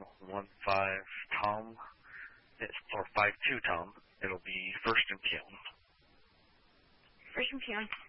Tom, or 52 Tom. It'll be First and Peon. First and Peon.